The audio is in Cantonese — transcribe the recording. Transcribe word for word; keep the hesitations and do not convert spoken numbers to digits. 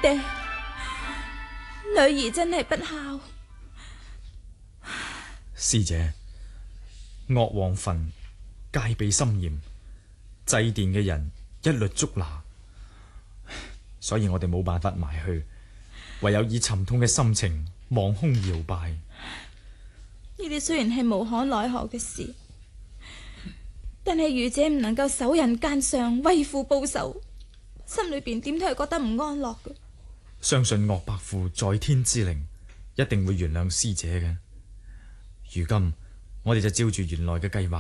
爹，女兒真係不孝。 師姐，岳王墳戒備森嚴，祭奠嘅人一律捉拿，所以我哋冇辦法埋去，唯有以沉痛嘅心情望空搖拜。 呢啲雖然係無可奈何嘅事，但係愚者唔能夠守人奸相，為父報仇，心裏邊點都係覺得唔安樂嘅。 相信岳伯父在天之靈一定會原諒師姐嘅。如今我哋就照住原來嘅計劃